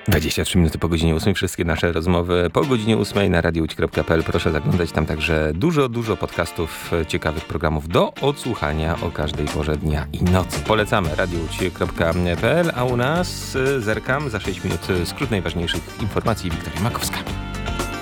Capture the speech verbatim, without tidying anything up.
dwadzieścia trzy minuty po godzinie ósmej. Wszystkie nasze rozmowy po godzinie ósmej na radio łódź kropka p l. Proszę zaglądać tam także dużo, dużo podcastów, ciekawych programów do odsłuchania o każdej porze dnia i nocy. Polecamy radio łódź kropka p l, a u nas zerkam za sześć minut skrót najważniejszych informacji. Wiktoria Makowska.